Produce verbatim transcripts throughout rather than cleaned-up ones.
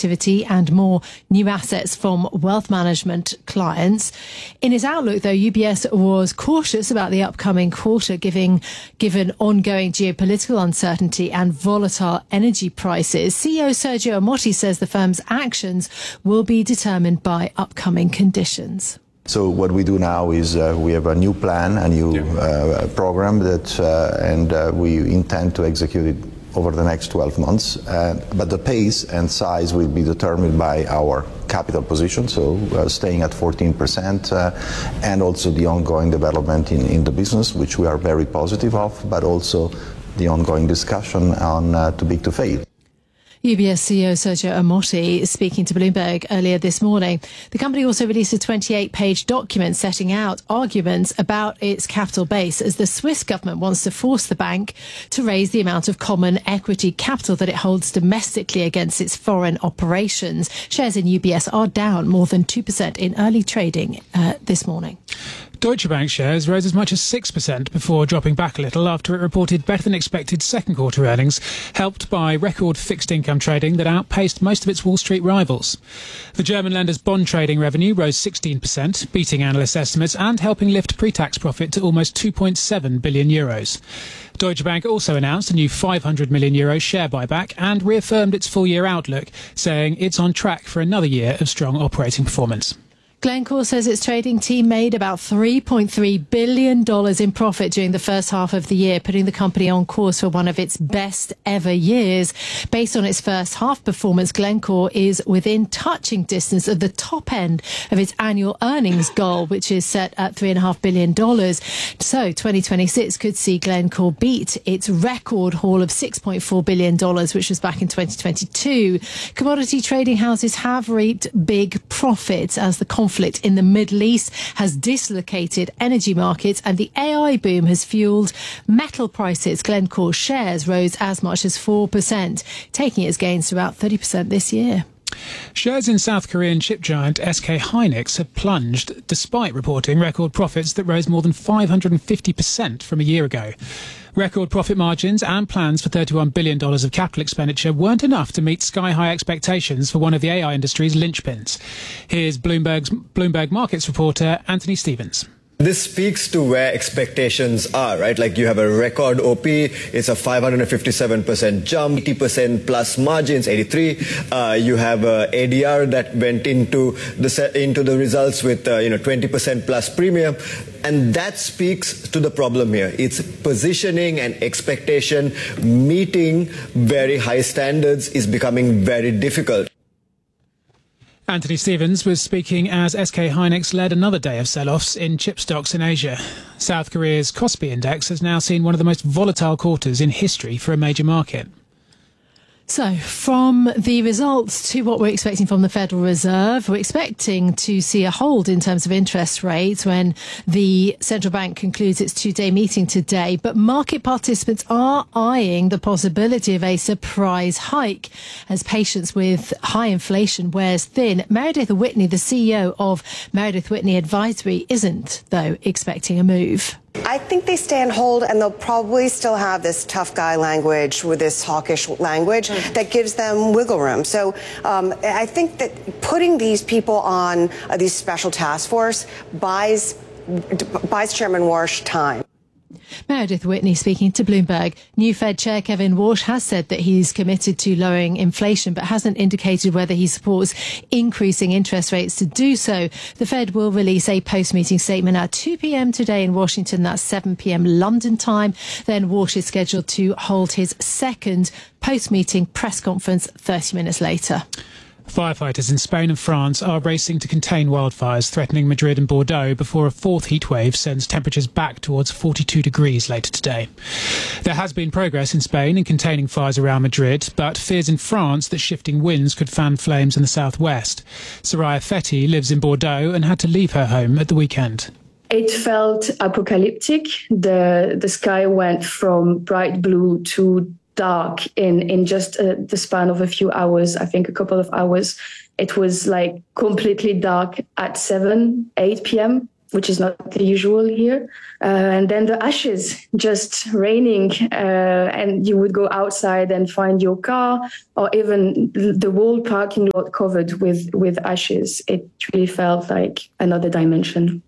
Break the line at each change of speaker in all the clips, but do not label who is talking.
activity and more new assets from wealth management clients. In its outlook, though, U B S was cautious about the upcoming quarter, giving, given ongoing geopolitical uncertainty and volatile energy prices. C E O Sergio Ermotti says the firm's actions will be determined by upcoming conditions.
So what we do now is uh, we have a new plan, a new uh, program that, uh, and uh, we intend to execute it over the next twelve months. Uh, but the pace and size will be determined by our capital position, so uh, staying at fourteen percent, uh, and also the ongoing development in, in the business, which we are very positive of, but also the ongoing discussion on uh, too big to fail.
U B S C E O Sergio Ermotti speaking to Bloomberg earlier this morning. The company also released a twenty-eight page document setting out arguments about its capital base as the Swiss government wants to force the bank to raise the amount of common equity capital that it holds domestically against its foreign operations. Shares in U B S are down more than two percent in early trading uh, this morning.
Deutsche Bank shares rose as much as six percent before dropping back a little after it reported better than expected second quarter earnings, helped by record fixed income trading that outpaced most of its Wall Street rivals. The German lender's bond trading revenue rose sixteen percent, beating analyst estimates and helping lift pre-tax profit to almost two point seven billion euros. Deutsche Bank also announced a new five hundred million euro share buyback and reaffirmed its full-year outlook, saying it's on track for another year of strong operating performance.
Glencore says its trading team made about three point three billion dollars in profit during the first half of the year, putting the company on course for one of its best ever years. Based on its first half performance, Glencore is within touching distance of the top end of its annual earnings goal, which is set at three point five billion dollars. So twenty twenty-six could see Glencore beat its record haul of six point four billion dollars, which was back in twenty twenty-two. Commodity trading houses have reaped big profits as the conflict in the Middle East has dislocated energy markets and the A I boom has fueled metal prices. Glencore shares rose as much as four percent, taking its gains to about thirty percent this year.
Shares in South Korean chip giant S K Hynix have plunged despite reporting record profits that rose more than five hundred fifty percent from a year ago. Record profit margins and plans for thirty-one billion dollars of capital expenditure weren't enough to meet sky-high expectations for one of the A I industry's linchpins. Here's Bloomberg's Bloomberg Markets reporter Anthony Stevens.
This speaks to where expectations are, right? Like you have a record O P, it's a five hundred fifty-seven percent jump, eighty percent plus margins, eighty-three. Uh, you have a A D R that went into the set, into the results with uh, you know twenty percent plus premium, and that speaks to the problem here. It's positioning and expectation. Meeting very high standards is becoming very difficult.
Anthony Stevens was speaking as S K Hynix led another day of sell-offs in chip stocks in Asia. South Korea's Kospi index has now seen one of the most volatile quarters in history for a major market.
So, from the results to what we're expecting from the Federal Reserve, we're expecting to see a hold in terms of interest rates when the central bank concludes its two-day meeting today. But market participants are eyeing the possibility of a surprise hike as patience with high inflation wears thin. Meredith Whitney, the C E O of Meredith Whitney Advisory, isn't, though, expecting a move.
I think they stay on hold, and they'll probably still have this tough guy language with this hawkish language mm. that gives them wiggle room. So um, I think that putting these people on uh, these special task force buys, buys Chairman Warsh time.
Meredith Whitney speaking to Bloomberg. New Fed Chair Kevin Warsh has said that he's committed to lowering inflation, but hasn't indicated whether he supports increasing interest rates to do so. The Fed will release a post-meeting statement at two p.m. today in Washington. That's seven p.m. London time. Then Warsh is scheduled to hold his second post-meeting press conference thirty minutes later.
Firefighters in Spain and France are racing to contain wildfires threatening Madrid and Bordeaux before a fourth heatwave sends temperatures back towards forty-two degrees later today. There has been progress in Spain in containing fires around Madrid, but fears in France that shifting winds could fan flames in the southwest. Soraya Fetti lives in Bordeaux and had to leave her home at the weekend.
It felt apocalyptic. The, the sky went from bright blue to dark in in just uh, the span of a few hours. I think a couple of hours. It was like completely dark at seven, eight p.m. which is not the usual here. Uh, and then the ashes just raining, uh, and you would go outside and find your car or even the whole parking lot covered with, with ashes. It really felt like another dimension.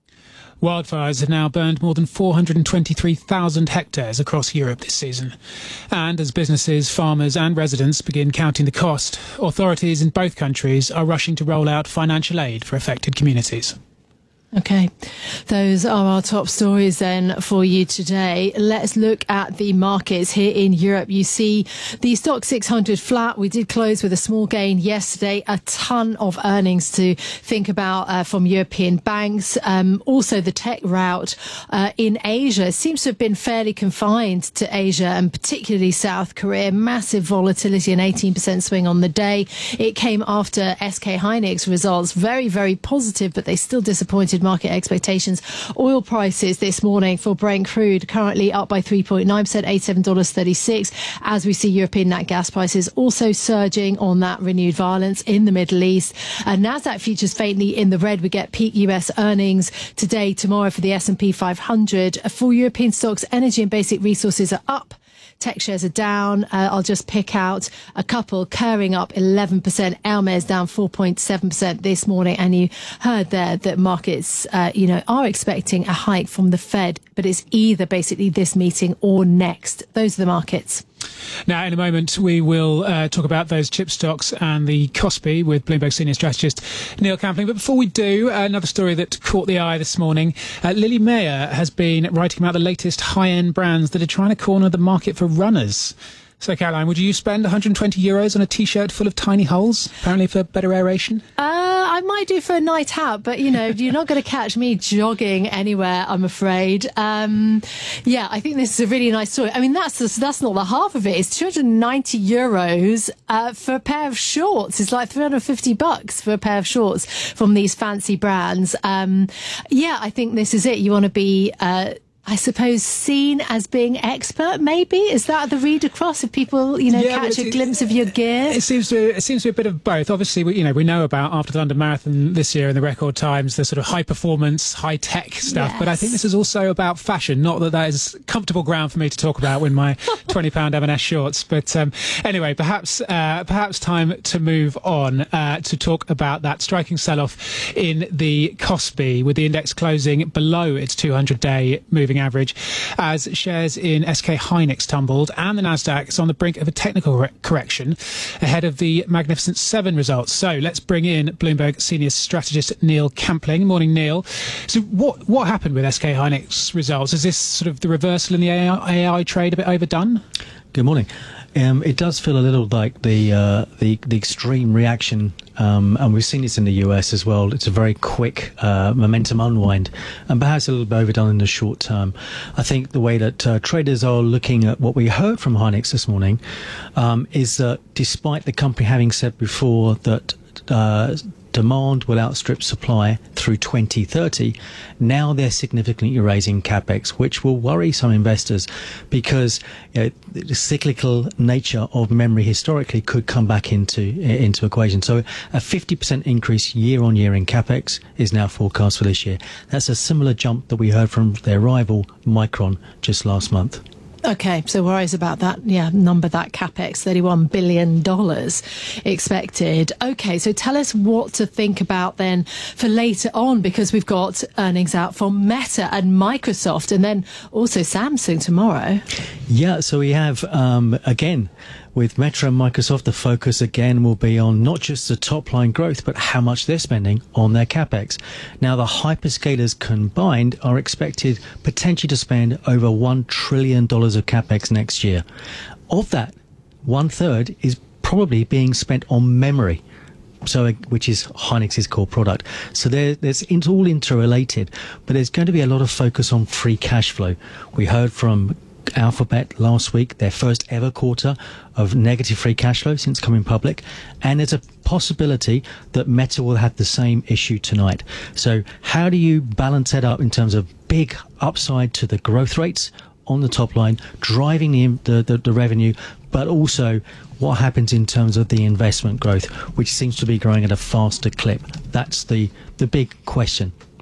Wildfires have now burned more than four hundred twenty-three thousand hectares across Europe this season. And as businesses, farmers and residents begin counting the cost, authorities in both countries are rushing to roll out financial aid for affected communities.
Okay, those are our top stories then for you today. Let's look at the markets here in Europe. You see the Stoxx six hundred flat. We did close with a small gain yesterday. A ton of earnings to think about uh, from European banks. Um, also, the tech rout uh, in Asia seems to have been fairly confined to Asia and particularly South Korea. Massive volatility, an eighteen percent swing on the day. It came after S K Hynix results. Very, very positive, but they still disappointed market expectations. Oil prices this morning for Brent crude currently up by three point nine percent, eighty-seven dollars and thirty-six cents, as we see European nat gas prices also surging on that renewed violence in the Middle East. And Nasdaq futures faintly in the red. We get peak U S earnings today, tomorrow for the S and P five hundred. For European stocks, energy and basic resources are up. Tech shares are down. Uh, I'll just pick out a couple. Kering up eleven percent. Hermes down four point seven percent this morning. And you heard there that markets, uh, you know, are expecting a hike from the Fed, but it's either basically this meeting or next. Those are the markets.
Now, in a moment, we will uh, talk about those chip stocks and the Kospi with Bloomberg senior strategist Neil Campling. But before we do, another story that caught the eye this morning. Uh, Lily Mayer has been writing about the latest high-end brands that are trying to corner the market for runners. So, Caroline, would you spend one hundred twenty euros on a T-shirt full of tiny holes, apparently for better aeration?
Uh, I might do for a night out, but, you know, you're not going to catch me jogging anywhere, I'm afraid. Um, yeah, I think this is a really nice story. I mean, that's just, that's not the half of it. It's two hundred ninety euros uh, for a pair of shorts. It's like three hundred fifty bucks for a pair of shorts from these fancy brands. Um, yeah, I think this is it. You want to be... Uh, I suppose seen as being expert, maybe? Is that the read across if people, you know,
yeah,
catch a glimpse of your gear?
It seems to it seems to be a bit of both. Obviously, we, you know, we know about after the London Marathon this year in the record times, the sort of high performance, high tech stuff.
Yes.
But I think this is also about fashion. Not that that is comfortable ground for me to talk about in my twenty pound M and S shorts. But um, anyway, perhaps uh, perhaps time to move on uh, to talk about that striking sell-off in the Kospi, with the index closing below its two hundred day moving average, as shares in S K Hynix tumbled, and the Nasdaq is on the brink of a technical re- correction ahead of the Magnificent Seven results. So let's bring in Bloomberg senior strategist Neil Campling. Morning, Neil. So what what happened with S K Hynix results? Is this sort of the reversal in the A I, A I trade a bit overdone?
Good morning. Um, it does feel a little like the uh, the, the extreme reaction, um, and we've seen this in the U S as well. It's a very quick uh, momentum unwind, and perhaps a little bit overdone in the short term. I think the way that uh, traders are looking at what we heard from Hynix this morning um, is that despite the company having said before that uh, demand will outstrip supply through twenty thirty, now they're significantly raising capex, which will worry some investors because you know, the cyclical nature of memory historically could come back into into equation. So a fifty percent increase year on year in capex is now forecast for this year. That's a similar jump that we heard from their rival Micron just last month.
Okay, so worries about that, yeah, number, that capex, thirty-one billion dollars expected. Okay, so tell us what to think about then for later on, because we've got earnings out from Meta and Microsoft, and then also Samsung tomorrow.
Yeah, so we have, um, again, with Meta and Microsoft, the focus again will be on not just the top line growth, but how much they're spending on their capex. Now, the hyperscalers combined are expected potentially to spend over one trillion dollars of capex next year. Of that, one third is probably being spent on memory, so which is Hynix's core product. So there, there's it's all interrelated, but there's going to be a lot of focus on free cash flow. We heard from Alphabet last week, their first ever quarter of negative free cash flow since coming public, and there's a possibility that Meta will have the same issue tonight. So how do you balance that up in terms of big upside to the growth rates on the top line, driving the the, the, the revenue, but also what happens in terms of the investment growth, which seems to be growing at a faster clip? That's the the big question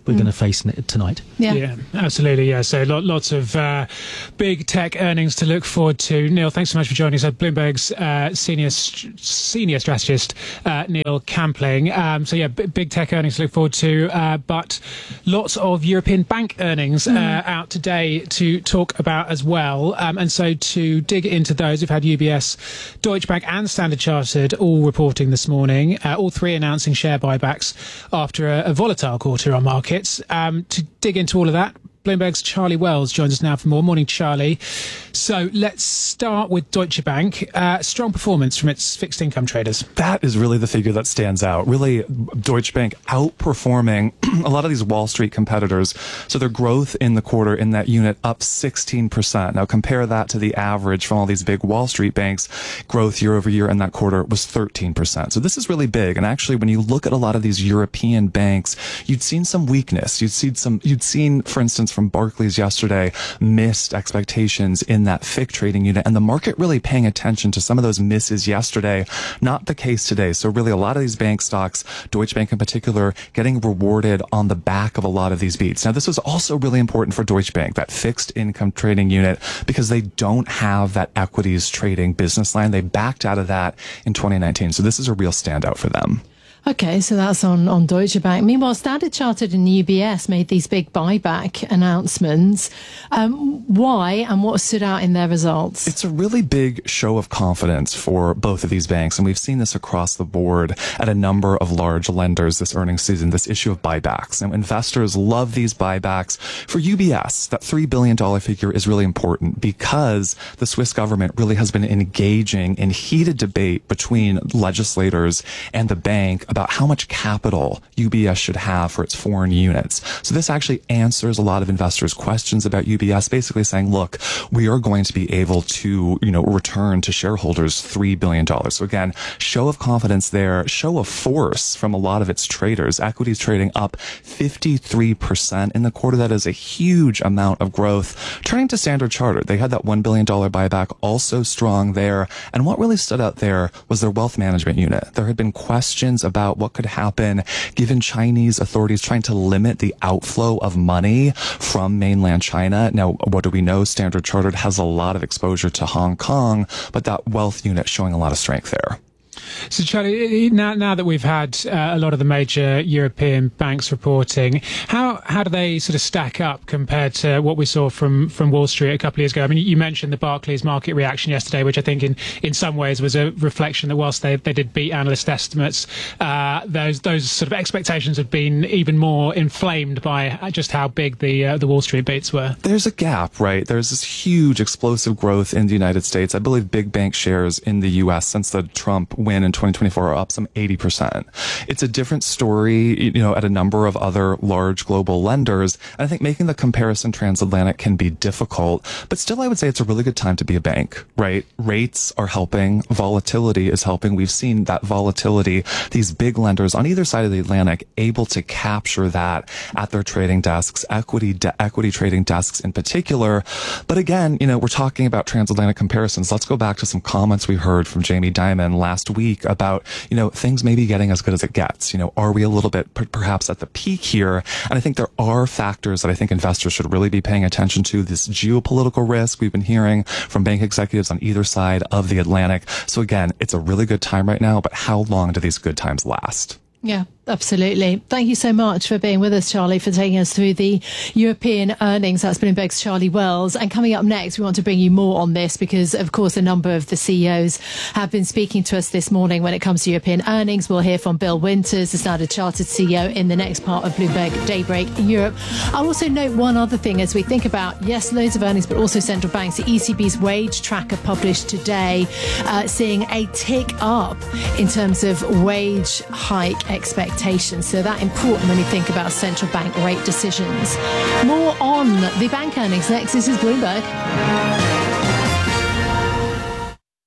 we're
Mm.
going to face n- tonight.
Yeah.
Yeah, absolutely. Yeah, so lot, lots of uh, big tech earnings to look forward to. Neil, thanks so much for joining us. Bloomberg's uh, senior st- senior strategist, uh, Neil Campling. Um, so yeah, b- big tech earnings to look forward to, uh, but lots of European bank earnings
Mm.
uh, out today to talk about as well. Um, and so to dig into those, we've had U B S, Deutsche Bank and Standard Chartered all reporting this morning, uh, all three announcing share buybacks after a, a volatile quarter on markets. Um, to dig into all of that, Bloomberg's Charlie Wells joins us now for more. Morning, Charlie. So let's start with Deutsche Bank. Uh, strong performance from its fixed income traders.
That is really the figure that stands out. Really, Deutsche Bank outperforming a lot of these Wall Street competitors. So their growth in the quarter in that unit up sixteen percent. Now compare that to the average from all these big Wall Street banks. Growth year over year in that quarter was thirteen percent. So this is really big. And actually, when you look at a lot of these European banks, you'd seen some weakness. You'd seen some, you'd seen, for instance, from Barclays yesterday, missed expectations in that F I C trading unit, and the market really paying attention to some of those misses yesterday. Not the case today. So really a lot of these bank stocks, Deutsche Bank in particular, getting rewarded on the back of a lot of these beats. Now this was also really important for Deutsche Bank, that fixed income trading unit, because they don't have that equities trading business line. They backed out of that in twenty nineteen. So this is a real standout for them.
Okay, so that's on, on Deutsche Bank. Meanwhile, Standard Chartered and U B S made these big buyback announcements. Um, why and what stood out in their results?
It's a really big show of confidence for both of these banks, and we've seen this across the board at a number of large lenders this earnings season, this issue of buybacks. And investors love these buybacks. For U B S, that three billion dollars figure is really important because the Swiss government really has been engaging in heated debate between legislators and the bank about how much capital U B S should have for its foreign units. So this actually answers a lot of investors' questions about U B S, basically saying, look, we are going to be able to, you know, return to shareholders three billion dollars. So again, show of confidence there, show of force from a lot of its traders. Equities trading up fifty-three percent in the quarter. That is a huge amount of growth. Turning to Standard Chartered, they had that one billion dollars buyback, also strong there. And what really stood out there was their wealth management unit. There had been questions about what could happen given Chinese authorities trying to limit the outflow of money from mainland China. Now, what do we know? Standard Chartered has a lot of exposure to Hong Kong, but that wealth unit showing a lot of strength there.
So, Charlie, now, now that we've had uh, a lot of the major European banks reporting, how how do they sort of stack up compared to what we saw from, from Wall Street a couple of years ago? I mean, you mentioned the Barclays market reaction yesterday, which I think in, in some ways was a reflection that whilst they, they did beat analyst estimates, uh, those those sort of expectations have been even more inflamed by just how big the uh, the Wall Street beats were.
There's a gap, right? There's this huge explosive growth in the United States. I believe big bank shares in the U S since the Trump win in twenty twenty-four are up some eighty percent. It's a different story, you know, at a number of other large global lenders. And I think making the comparison transatlantic can be difficult, but still I would say it's a really good time to be a bank, right? Rates are helping. Volatility is helping. We've seen that volatility, these big lenders on either side of the Atlantic able to capture that at their trading desks, equity, de- equity trading desks in particular. But again, you know, we're talking about transatlantic comparisons. Let's go back to some comments we heard from Jamie Dimon last week about, you know, things maybe getting as good as it gets. You know, are we a little bit per- perhaps at the peak here? And I think there are factors that I think investors should really be paying attention to. This geopolitical risk we've been hearing from bank executives on either side of the Atlantic. So again, it's a really good time right now, but how long do these good times last?
Yeah, absolutely. Thank you so much for being with us, Charlie, for taking us through the European earnings. That's Bloomberg's Charlie Wells. And coming up next, we want to bring you more on this because, of course, a number of the C E Os have been speaking to us this morning when it comes to European earnings. We'll hear from Bill Winters, the Standard Chartered C E O, in the next part of Bloomberg Daybreak Europe. I'll also note one other thing as we think about, yes, loads of earnings, but also central banks. The E C B's wage tracker published today, uh, seeing a tick up in terms of wage hike expectations. So that's important when we think about central bank rate decisions. More on the bank earnings next. This is Bloomberg.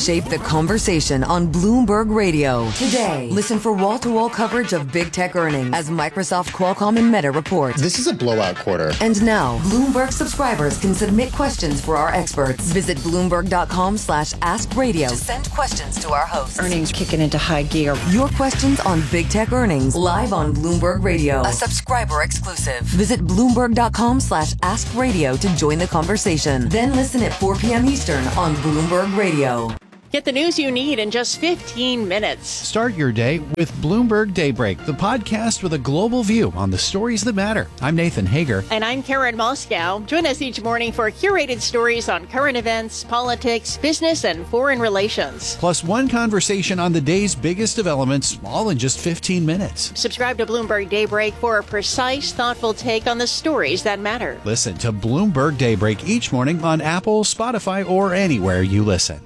shape the conversation on Bloomberg Radio. Today, listen for wall-to-wall coverage of big tech earnings as Microsoft, Qualcomm, and Meta report.
This is a blowout quarter.
And now, Bloomberg subscribers can submit questions for our experts. Visit Bloomberg.com slash Ask Radio to send questions to our hosts.
Earnings kicking into high gear.
Your questions on big tech earnings live on Bloomberg Radio. A subscriber exclusive. Visit Bloomberg.com slash Ask Radio to join the conversation. Then listen at four p.m. Eastern on Bloomberg Radio.
Get the news you need in just fifteen minutes.
Start your day with Bloomberg Daybreak, the podcast with a global view on the stories that matter. I'm Nathan Hager.
And I'm Karen Moscow. Join us each morning for curated stories on current events, politics, business, and foreign relations.
Plus one conversation on the day's biggest developments, all in just fifteen minutes.
Subscribe to Bloomberg Daybreak for a precise, thoughtful take on the stories that matter.
Listen to Bloomberg Daybreak each morning on Apple, Spotify, or anywhere you listen.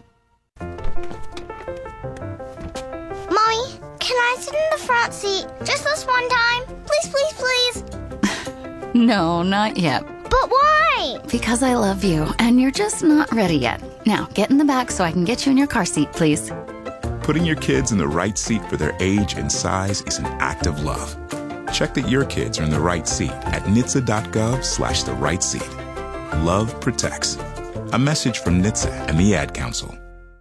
Can I sit in the front seat just this one time? Please, please, please.
No, not yet.
But why?
Because I love you, and you're just not ready yet. Now, get in the back so I can get you in your car seat, please.
Putting your kids in the right seat for their age and size is an act of love. Check that your kids are in the right seat at N H T S A dot gov slash the right seat. Love protects. A message from N H T S A and the Ad Council.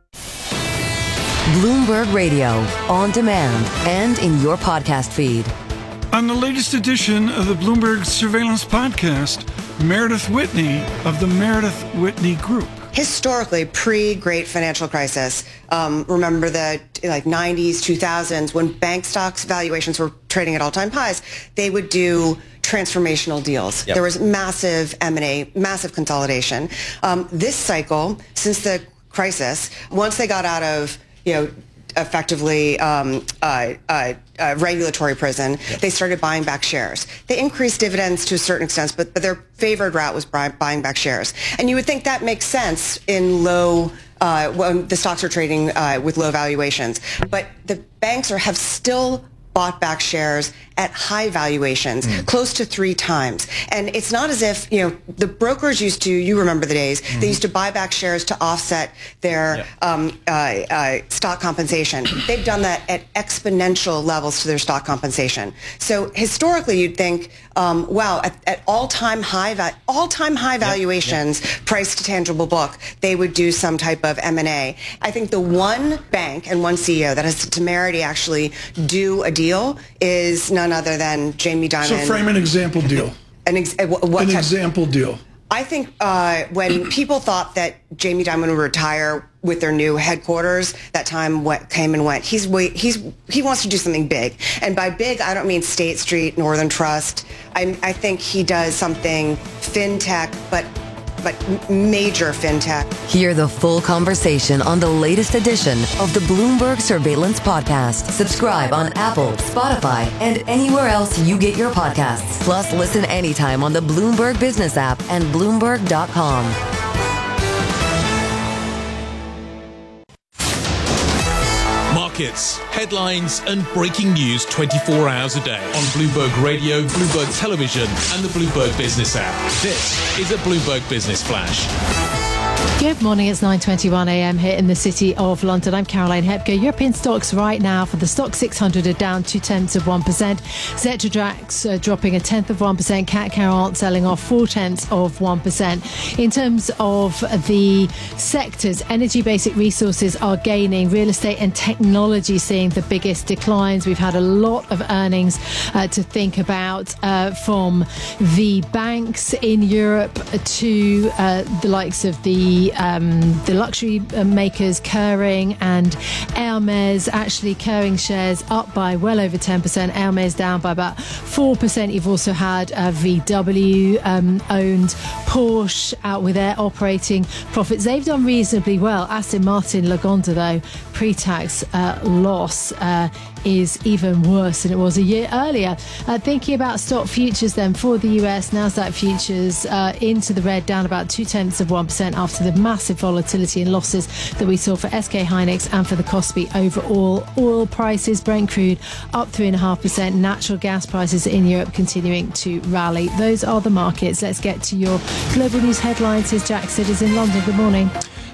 Bloomberg Radio, on demand and in your podcast feed.
On the latest edition of the Bloomberg Surveillance Podcast, Meredith Whitney of the Meredith Whitney Group.
Historically, pre-Great Financial Crisis, um, remember the like nineties, two thousands, when bank stocks valuations were trading at all-time highs, they would do transformational deals. Yep. There was massive M and A, massive consolidation. Um, this cycle, since the crisis, once they got out of you know, effectively um, uh, uh, uh, regulatory prison, yep. they started buying back shares. They increased dividends to a certain extent, but, but their favored route was buy, buying back shares. And you would think that makes sense in low, uh, when the stocks are trading uh, with low valuations. But the banks are have still bought back shares at high valuations, mm. close to three times. And it's not as if, you know, the brokers used to, you remember the days, mm-hmm. they used to buy back shares to offset their yeah. um, uh, uh, stock compensation. They've done that at exponential levels to their stock compensation. So historically, you'd think, um, wow, at, at all-time high, va- all-time high valuations, yeah. Yeah. price to tangible book, they would do some type of M and A. I think the one bank and one C E O that has the temerity actually do a deal is none other than Jamie Dimon.
So frame an example deal.
An, ex- what
an
type?
example deal.
I think uh, when people thought that Jamie Dimon would retire with their new headquarters, that time what came and went. He's he's he wants to do something big, and by big I don't mean State Street, Northern Trust. I, I think he does something fintech, but. but major fintech.
Hear the full conversation on the latest edition of the Bloomberg Surveillance Podcast. Subscribe on Apple, Spotify, and anywhere else you get your podcasts. Plus, listen anytime on the Bloomberg Business app and Bloomberg dot com.
Markets, headlines, and breaking news twenty-four hours a day on Bloomberg Radio, Bloomberg Television, and the Bloomberg Business app. This is a Bloomberg Business Flash.
Good morning, it's nine twenty-one a m here in the city of London. I'm Caroline Hepker. European stocks right now for the stock six hundred are down two tenths of one percent. Xetra-Drax uh, dropping a tenth of one percent. Cat Carrot selling off four tenths of one percent. In terms of the sectors, energy basic resources are gaining. Real estate and technology seeing the biggest declines. We've had a lot of earnings uh, to think about uh, from the banks in Europe to uh, the likes of the Um, the luxury makers Kering and Hermes. Actually, Kering shares up by well over ten percent. Hermes down by about four percent. You've also had uh, V W um, owned Porsche out with their operating profits. They've done reasonably well. Aston Martin Lagonda, though, pre-tax uh, loss uh, is even worse than it was a year earlier. Uh, thinking about stock futures then for the U S, Nasdaq futures uh, into the red, down about two tenths of one percent after the massive volatility and losses that we saw for S K Hynix and for the Kospi overall. Oil prices, Brent crude up three point five percent. Natural gas prices in Europe continuing to rally. Those are the markets. Let's get to your global news headlines. Here's Jack Sidders in London. Good morning.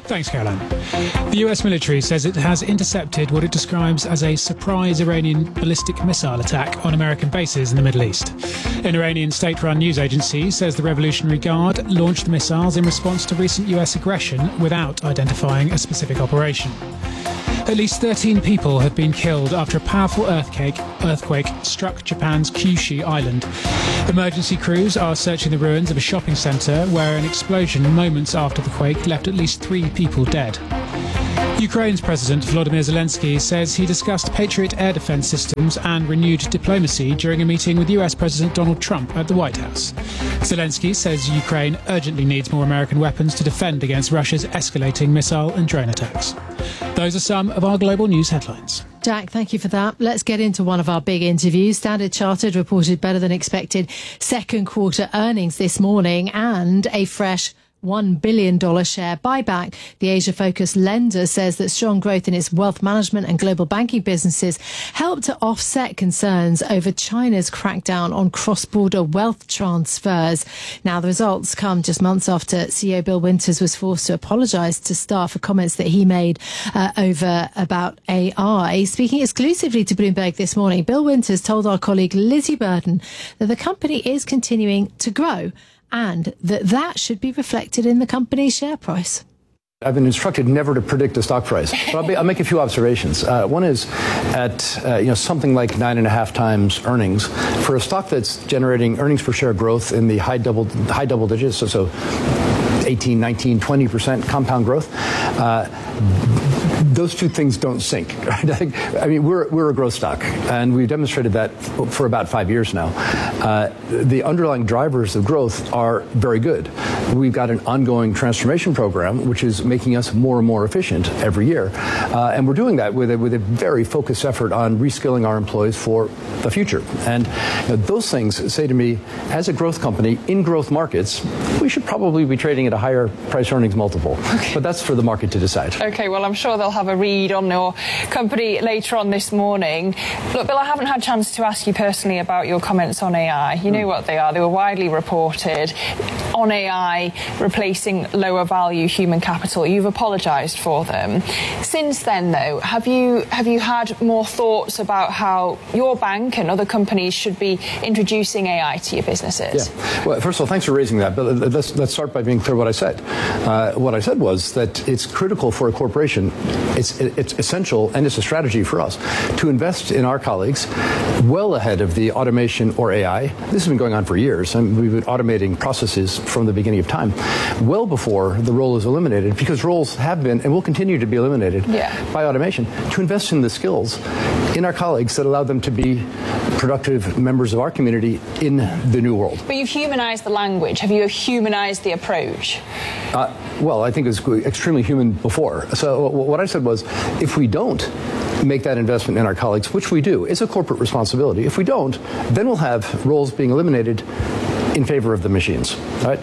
Thanks, Caroline. The U S military says it has intercepted what it describes as a surprise Iranian ballistic missile attack on American bases in the Middle East. An Iranian state-run news agency says the Revolutionary Guard launched the missiles in response to recent U S aggression without identifying a specific operation. At least thirteen people have been killed after a powerful earthquake, earthquake struck Japan's Kyushu island. Emergency crews are searching the ruins of a shopping centre where an explosion moments after the quake left at least three people dead. Ukraine's President Volodymyr Zelensky says he discussed Patriot air defence systems and renewed diplomacy during a meeting with U S President Donald Trump at the White House. Zelensky says Ukraine urgently needs more American weapons to defend against Russia's escalating missile and drone attacks. Those are some of our global news headlines.
Jack, thank you for that. Let's get into one of our big interviews. Standard Chartered reported better than expected second quarter earnings this morning and a fresh one billion dollars share buyback. The Asia-focused lender says that strong growth in its wealth management and global banking businesses helped to offset concerns over China's crackdown on cross-border wealth transfers. Now, the results come just months after C E O Bill Winters was forced to apologise to staff for comments that he made uh, over about A I. Speaking exclusively to Bloomberg this morning, Bill Winters told our colleague Lizzie Burden that the company is continuing to grow and that that should be reflected in the company's share price.
I've been instructed never to predict the stock price, but I'll, be, I'll make a few observations. Uh, one is at uh, you know something like nine and a half times earnings for a stock that's generating earnings per share growth in the high double high double digits, so, so eighteen, nineteen, twenty percent compound growth. Uh, Those two things don't sync. Right? I, think, I mean, we're we're a growth stock, and we've demonstrated that f- for about five years now. Uh, the underlying drivers of growth are very good. We've got an ongoing transformation program, which is making us more and more efficient every year, uh, and we're doing that with a, with a very focused effort on reskilling our employees for the future. And you know, those things say to me, as a growth company in growth markets, we should probably be trading at a higher price earnings multiple. Okay. But that's for the market to decide.
Okay. Well, I'm sure they'll have a read on your company later on this morning. Look, Bill, I haven't had a chance to ask you personally about your comments on A I. You know what they are. They were widely reported on A I replacing lower value human capital. You've apologised for them. Since then, though, have you have you had more thoughts about how your bank and other companies should be introducing A I to your businesses?
Yeah. Well, first of all, thanks for raising that. But let's, let's start by being clear what I said. Uh, what I said was that it's critical for a corporation, it's, it's essential, and it's a strategy for us to invest in our colleagues well ahead of the automation or A I. This has been going on for years, and we've been automating processes from the beginning of time, well before the role is eliminated, because roles have been and will continue to be eliminated yeah. by automation, to invest in the skills in our colleagues that allow them to be productive members of our community in the new world.
But you've humanized the language. Have you humanized the approach?
Uh, well, I think it was extremely human before. So what I said was, if we don't make that investment in our colleagues, which we do, it's a corporate responsibility. If we don't, then we'll have roles being eliminated in favor of the machines. Right?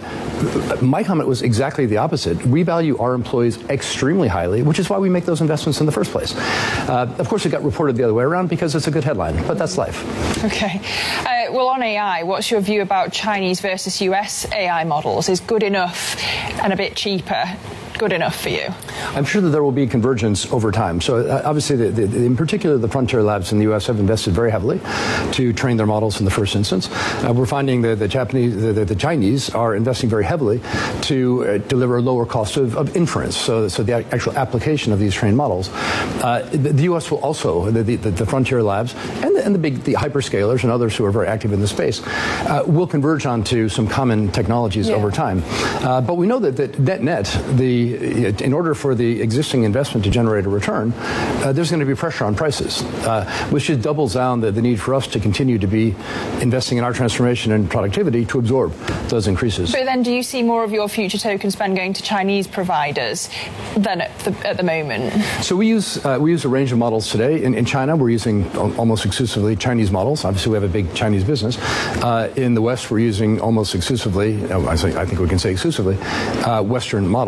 My comment was exactly the opposite. We value our employees extremely highly, which is why we make those investments in the first place. Uh, of course, it got reported the other way around because it's a good headline, but that's life.
Okay. Uh, well, on A I, what's your view about Chinese versus U S A I models? Is good enough and a bit cheaper good enough for you?
I'm sure that there will be convergence over time. So uh, obviously, the, the, in particular, the frontier labs in the U S have invested very heavily to train their models in the first instance. Uh, we're finding that the Japanese, the, the, the Chinese are investing very heavily to uh, deliver lower cost of, of inference. So, so the actual application of these trained models. Uh, the, the U S will also, the, the, the frontier labs and the, and the big the hyperscalers and others who are very active in the space uh, will converge onto some common technologies yeah. over time. Uh, but we know that, that net net, the in order for the existing investment to generate a return, uh, there's going to be pressure on prices, uh, which just doubles down the, the need for us to continue to be investing in our transformation and productivity to absorb those increases.
But then do you see more of your future token spend going to Chinese providers than at the, at the moment?
So we use uh, we use a range of models today. In, in China, we're using almost exclusively Chinese models. Obviously, we have a big Chinese business. Uh, in the West, we're using almost exclusively, I think we can say exclusively, uh, Western models,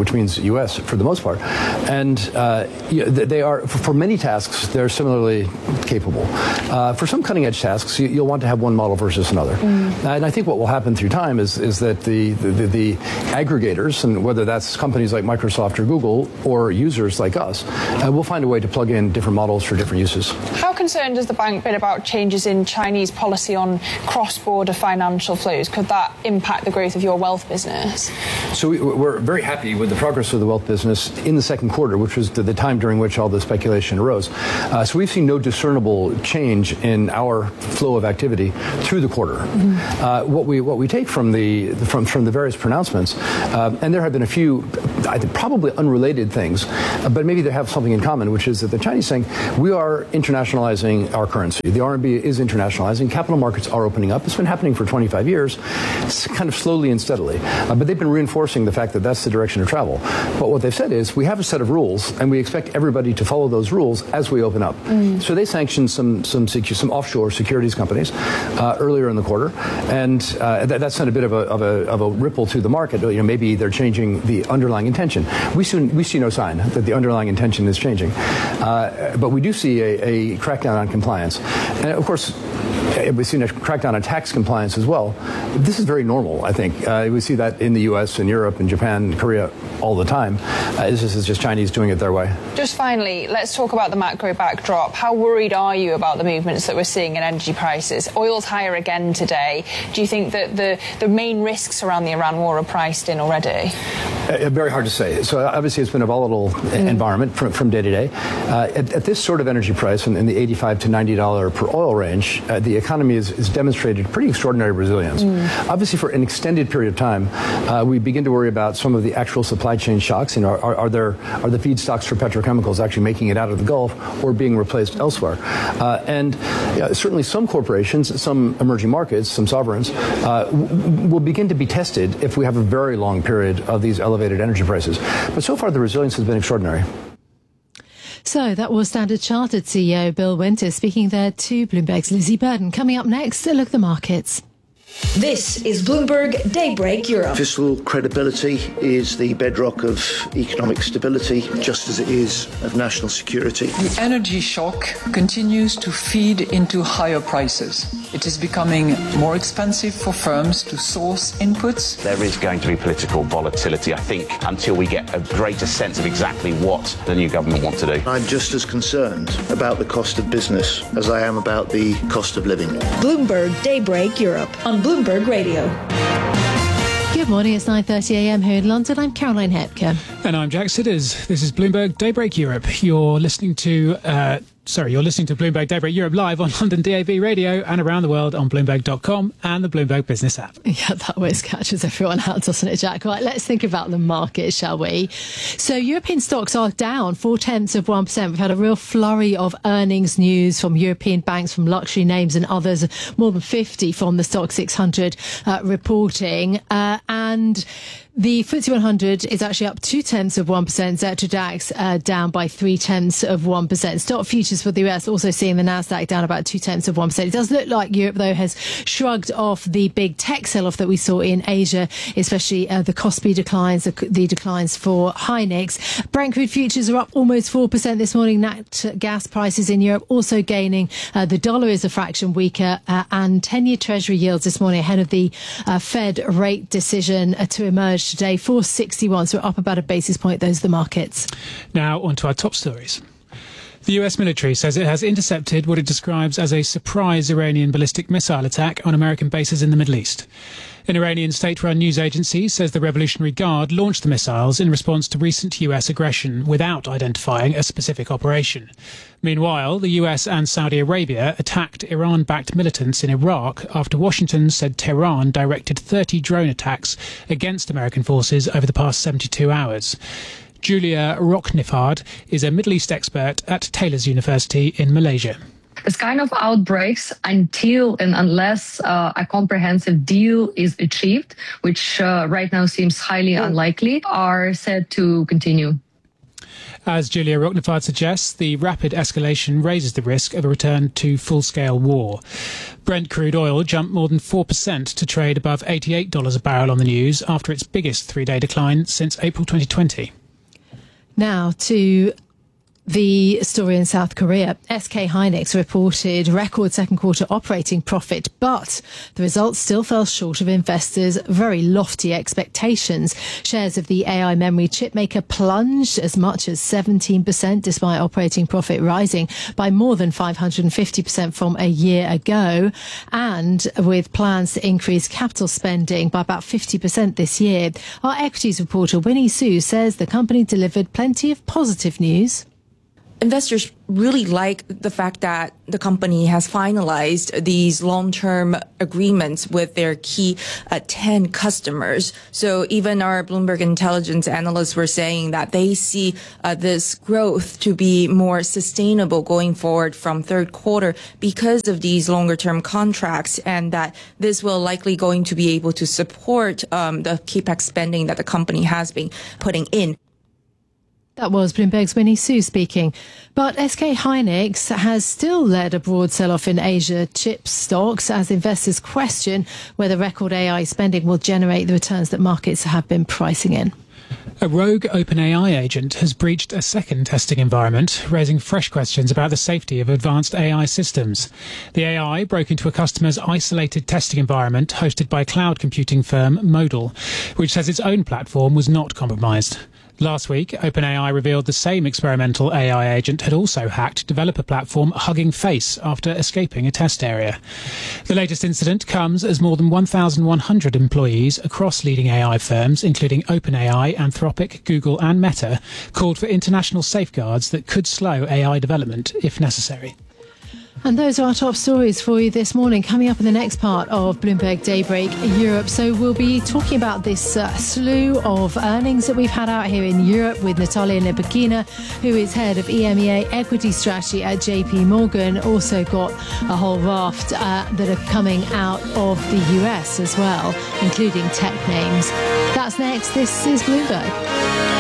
which means U S for the most part. And uh, they are, for many tasks, they're similarly capable. Uh, for some cutting edge tasks, you'll want to have one model versus another. Mm. And I think what will happen through time is, is that the, the, the aggregators, and whether that's companies like Microsoft or Google or users like us, uh, will find a way to plug in different models for different uses.
How concerned has the bank been about changes in Chinese policy on cross-border financial flows? Could that impact the growth of your wealth business?
So we, we're very happy with the progress of the wealth business in the second quarter, which was the, the time during which all the speculation arose. Uh, so we've seen no discernible change in our flow of activity through the quarter. Mm-hmm. uh, what we what we take from the from from the various pronouncements, uh, and there have been a few, I think, probably unrelated things, uh, but maybe they have something in common, which is that the Chinese saying we are internationalizing our currency. The R M B is internationalizing. Capital markets are opening up. It's been happening for twenty-five years, it's kind of slowly and steadily. Uh, but they've been reinforcing the fact that that's the direction of travel. But what they've said is we have a set of rules, and we expect everybody to follow those rules as we open up. Mm. So they sanctioned some some some offshore securities companies uh, earlier in the quarter, and uh, that, that sent a bit of a, of a of a ripple to the market. You know, maybe they're changing the underlying intention. We soon we see no sign that the underlying intention is changing, uh, but we do see a, a crackdown on compliance, and of course, we've seen a crackdown on tax compliance as well. This is very normal, I think. Uh, we see that in the U S and Europe and Japan and Korea all the time. Uh, this is just Chinese doing it their way.
Just finally, let's talk about the macro backdrop. How worried are you about the movements that we're seeing in energy prices? Oil's higher again today. Do you think that the, the main risks around the Iran war are priced in already?
Uh, very hard to say. So obviously it's been a volatile mm. environment from, from day to day. Uh, at, at this sort of energy price, in, in the eighty-five to ninety dollars per oil range, uh, the economy has, has demonstrated pretty extraordinary resilience. Mm. Obviously, for an extended period of time, uh, we begin to worry about some of the actual supply chain shocks. You know, are, are there are the feedstocks for petrochemicals actually making it out of the Gulf or being replaced elsewhere? Uh, and uh, certainly, some corporations, some emerging markets, some sovereigns uh, w- will begin to be tested if we have a very long period of these elevated energy prices. But so far, the resilience has been extraordinary.
So that was Standard Chartered C E O Bill Winters speaking there to Bloomberg's Lizzie Burden. Coming up next, a look at the markets.
This is Bloomberg Daybreak Europe.
Fiscal credibility is the bedrock of economic stability, just as it is of national security.
The energy shock continues to feed into higher prices. It is becoming more expensive for firms to source inputs.
There is going to be political volatility, I think, until we get a greater sense of exactly what the new government wants to do.
I'm just as concerned about the cost of business as I am about the cost of living.
Bloomberg Daybreak Europe on Bloomberg Radio.
Good morning, it's nine thirty a.m. here in London. I'm Caroline Hepker.
And I'm Jack Sidders. This is Bloomberg Daybreak Europe. You're listening to... Uh, Sorry, you're listening to Bloomberg Daybreak Europe live on London D A B radio and around the world on Bloomberg dot com and the Bloomberg Business app.
Yeah, that always catches everyone out, doesn't it, Jack? Right, let's think about the market, shall we? So European stocks are down four tenths of one percent. We've had a real flurry of earnings news from European banks, from luxury names and others, more than fifty from the Stock six hundred uh, reporting. Uh, and the F T S E one hundred is actually up two tenths of one percent. Xetra DAX uh, down by three tenths of one percent. Stock futures for the U S also seeing the Nasdaq down about two tenths of one percent. It does look like Europe, though, has shrugged off the big tech sell-off that we saw in Asia, especially uh, the Kospi declines, the, the declines for Hynix. Brent crude futures are up almost four percent this morning. Nat gas prices in Europe also gaining. Uh, the dollar is a fraction weaker, uh, and ten-year Treasury yields this morning ahead of the uh, Fed rate decision uh, to emerge today, four sixty-one, so up about a basis point. Those are the markets.
Now on to our top stories. The U S military says it has intercepted what it describes as a surprise Iranian ballistic missile attack on American bases in the Middle East. An Iranian state-run news agency says the Revolutionary Guard launched the missiles in response to recent U S aggression without identifying a specific operation. Meanwhile, the U S and Saudi Arabia attacked Iran-backed militants in Iraq after Washington said Tehran directed thirty drone attacks against American forces over the past seventy-two hours. Julia Rocknifard is a Middle East expert at Taylor's University in Malaysia.
This kind of outbreaks, until and unless uh, a comprehensive deal is achieved, which uh, right now seems highly unlikely, are said to continue.
As Julia Rocknefard suggests, the rapid escalation raises the risk of a return to full-scale war. Brent crude oil jumped more than four percent to trade above eighty-eight dollars a barrel on the news after its biggest three-day decline since April twenty twenty.
Now to the story in South Korea. S K Hynix reported record second quarter operating profit, but the results still fell short of investors' very lofty expectations. Shares of the A I memory chip maker plunged as much as seventeen percent, despite operating profit rising by more than five hundred fifty percent from a year ago, and with plans to increase capital spending by about fifty percent this year. Our equities reporter Winnie Su says the company delivered plenty of positive news.
Investors really like the fact that the company has finalized these long-term agreements with their key uh, ten customers. So even our Bloomberg Intelligence analysts were saying that they see uh, this growth to be more sustainable going forward from third quarter because of these longer-term contracts, and that this will likely going to be able to support um, the capex spending that the company has been putting in.
That was Bloomberg's Winnie Su speaking. But S K Hynix has still led a broad sell-off in Asia chip stocks as investors question whether record A I spending will generate the returns that markets have been pricing in.
A rogue OpenAI agent has breached a second testing environment, raising fresh questions about the safety of advanced A I systems. The A I broke into a customer's isolated testing environment hosted by cloud computing firm Modal, which says its own platform was not compromised. Last week, OpenAI revealed the same experimental A I agent had also hacked developer platform Hugging Face after escaping a test area. The latest incident comes as more than one thousand one hundred employees across leading A I firms, including OpenAI, Anthropic, Google and Meta, called for international safeguards that could slow A I development if necessary.
And those are our top stories for you this morning. Coming up in the next part of Bloomberg Daybreak Europe. So we'll be talking about this uh, slew of earnings that we've had out here in Europe with Natalia Nebukina, who is head of E M E A equity strategy at J P Morgan. Also got a whole raft uh, that are coming out of the U S as well, including tech names. That's next. This is Bloomberg.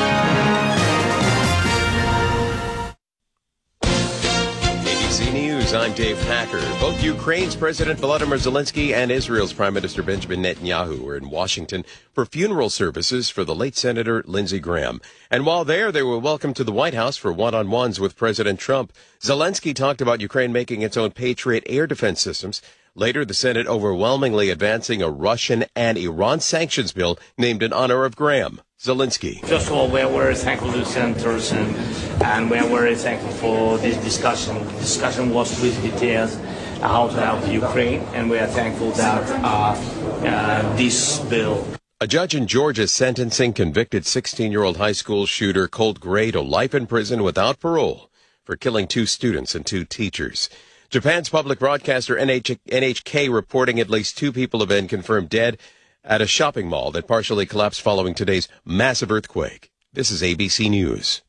News. I'm Dave Packer. Both Ukraine's President Volodymyr Zelensky and Israel's Prime Minister Benjamin Netanyahu were in Washington for funeral services for the late Senator Lindsey Graham. And while there, they were welcomed to the White House for one-on-ones with President Trump. Zelensky talked about Ukraine making its own Patriot air defense systems. Later, the Senate overwhelmingly advancing a Russian and Iran sanctions bill named in honor of Graham. Zelensky.
First of all, we are very thankful to the senators, and, and we are very thankful for this discussion. The discussion was with details how to help Ukraine, and we are thankful that uh, uh, this bill.
A judge in Georgia sentencing convicted sixteen-year-old high school shooter Colt Gray to life in prison without parole for killing two students and two teachers. Japan's public broadcaster N H K reporting at least two people have been confirmed dead at a shopping mall that partially collapsed following today's massive earthquake. This is A B C News.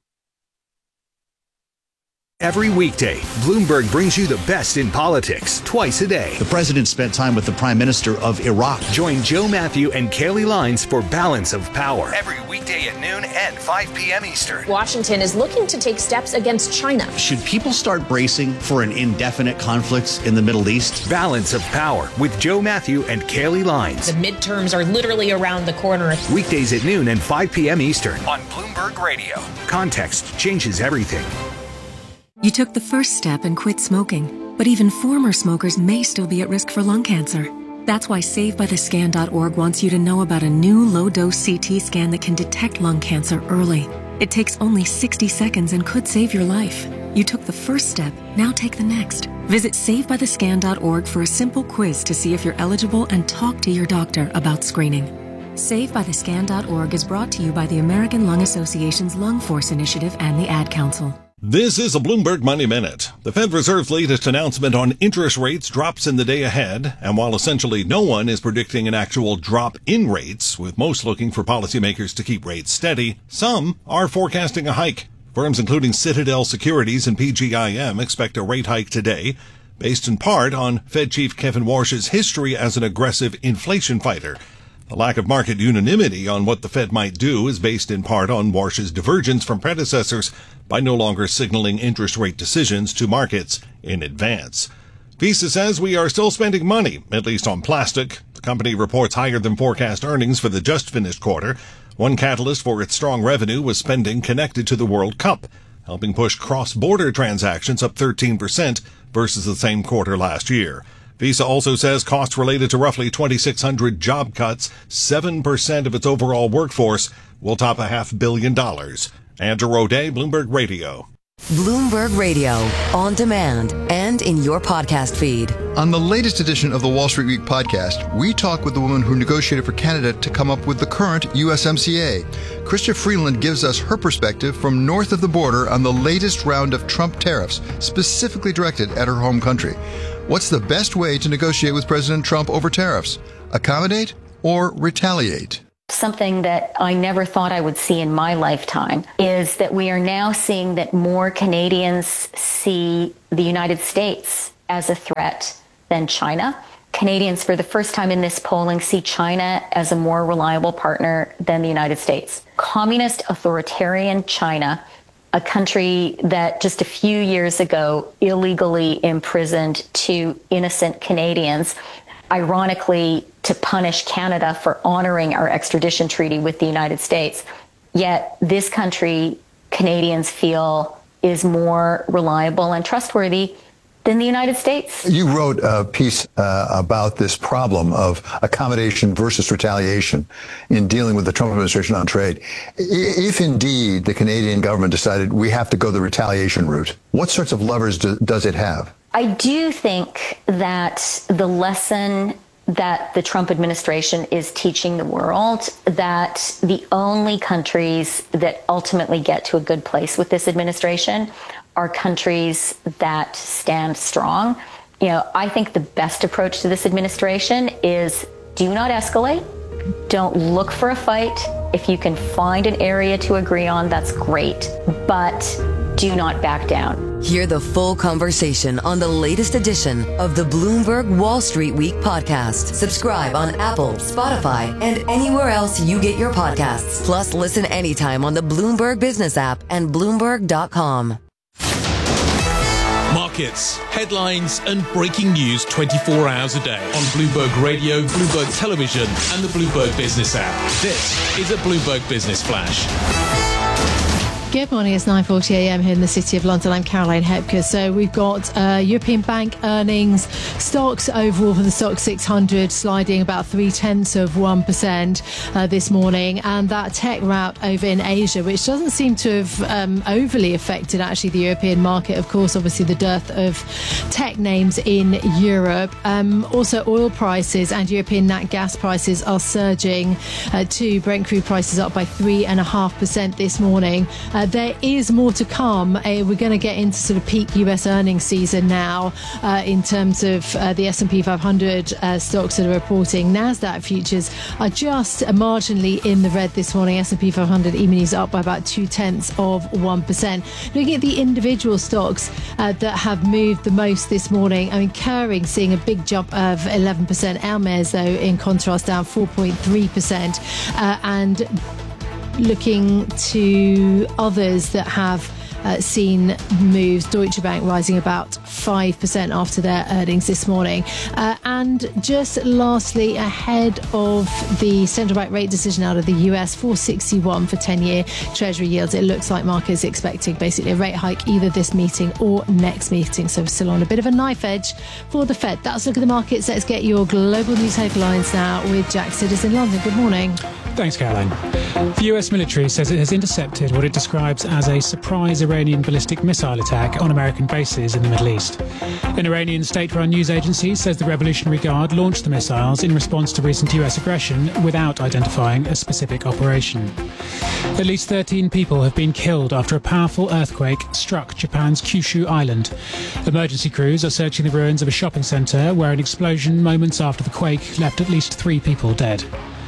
Every weekday, Bloomberg brings you the best in politics twice a day.
The president spent time with the Prime Minister of Iraq.
Join Joe Matthew and Kelly Lines for Balance of Power.
Every weekday at noon and five p.m. Eastern.
Washington is looking to take steps against China.
Should people start bracing for an indefinite conflict in the Middle East?
Balance of Power with Joe Matthew and Kelly Lines.
The midterms are literally around the corner.
Weekdays at noon and five p.m. Eastern
on Bloomberg Radio.
Context changes everything.
You took the first step and quit smoking, but even former smokers may still be at risk for lung cancer. That's why Save By The Scan dot org wants you to know about a new low-dose C T scan that can detect lung cancer early. It takes only sixty seconds and could save your life. You took the first step, now take the next. Visit Save By The Scan dot org for a simple quiz to see if you're eligible and talk to your doctor about screening. Save By The Scan dot org is brought to you by the American Lung Association's Lung Force Initiative and the Ad Council.
This is a Bloomberg Money Minute. The Fed Reserve's latest announcement on interest rates drops in the day ahead, and while essentially no one is predicting an actual drop in rates, with most looking for policymakers to keep rates steady, some are forecasting a hike. Firms including Citadel Securities and P G I M expect a rate hike today, based in part on Fed Chief Kevin Warsh's history as an aggressive inflation fighter. The lack of market unanimity on what the Fed might do is based in part on Warsh's divergence from predecessors by no longer signaling interest rate decisions to markets in advance. Visa says we are still spending money, at least on plastic. The company reports higher than forecast earnings for the just finished quarter. One catalyst for its strong revenue was spending connected to the World Cup, helping push cross-border transactions up thirteen percent versus the same quarter last year. Visa also says costs related to roughly twenty-six hundred job cuts, seven percent of its overall workforce, will top a half billion dollars. Andrew O'Day, Bloomberg Radio.
Bloomberg Radio, on demand and in your podcast feed.
On the latest edition of the Wall Street Week podcast, we talk with the woman who negotiated for Canada to come up with the current U S M C A. Chrystia Freeland gives us her perspective from north of the border on the latest round of Trump tariffs, specifically directed at her home country. What's the best way to negotiate with President Trump over tariffs? Accommodate or retaliate?
Something that I never thought I would see in my lifetime is that we are now seeing that more Canadians see the United States as a threat than China. Canadians, for the first time in this polling, see China as a more reliable partner than the United States. Communist authoritarian China, a country that just a few years ago illegally imprisoned two innocent Canadians, ironically to punish Canada for honoring our extradition treaty with the United States. Yet this country, Canadians feel, is more reliable and trustworthy than the United States.
You wrote a piece uh, about this problem of accommodation versus retaliation in dealing with the Trump administration on trade. If indeed the Canadian government decided we have to go the retaliation route, what sorts of levers do, does it have?
I do think that the lesson that the Trump administration is teaching the world, that the only countries that ultimately get to a good place with this administration are countries that stand strong. You know, I think the best approach to this administration is do not escalate. Don't look for a fight. If you can find an area to agree on, that's great. But do not back down.
Hear the full conversation on the latest edition of the Bloomberg Wall Street Week podcast. Subscribe on Apple, Spotify, and anywhere else you get your podcasts. Plus, listen anytime on the Bloomberg Business app and Bloomberg dot com.
Markets, headlines, and breaking news twenty-four hours a day on Bloomberg Radio, Bloomberg Television, and the Bloomberg Business app. This is a Bloomberg Business Flash.
Good morning, it's nine forty a m here in the City of London. I'm Caroline Hepker. So we've got uh, European bank earnings, stocks overall for the stock six hundred sliding about three-tenths of one percent uh, this morning. And that tech rout over in Asia, which doesn't seem to have um, overly affected actually the European market. Of course, obviously the dearth of tech names in Europe. Um, also, oil prices and European nat gas prices are surging uh, too. Brent crude prices up by three point five percent this morning. Uh, There is more to come. Uh, we're going to get into sort of peak U S earnings season now uh, in terms of uh, the S and P five hundred uh, stocks that are reporting. NASDAQ futures are just marginally in the red this morning. S and P five hundred E-minis up by about two-tenths of one percent. Looking at the individual stocks uh, that have moved the most this morning, I mean, Kering seeing a big jump of eleven percent. Hermes, though, in contrast, down four point three percent. Uh, and looking to others that have uh, seen moves, Deutsche Bank rising about five percent after their earnings this morning. Uh, and just lastly, ahead of the central bank rate decision out of the U S, four sixty-one for ten-year Treasury yields. It looks like markets expecting basically a rate hike either this meeting or next meeting. So we're still on a bit of a knife edge for the Fed. That's a look at the markets. Let's get your global news headlines now with Jack Sidders in London. Good morning.
Thanks, Caroline. The U S military says it has intercepted what it describes as a surprise Iranian ballistic missile attack on American bases in the Middle East. An Iranian state-run news agency says the Revolutionary Guard launched the missiles in response to recent U S aggression without identifying a specific operation. At least thirteen people have been killed after a powerful earthquake struck Japan's Kyushu island. Emergency crews are searching the ruins of a shopping centre where an explosion moments after the quake left at least three people dead.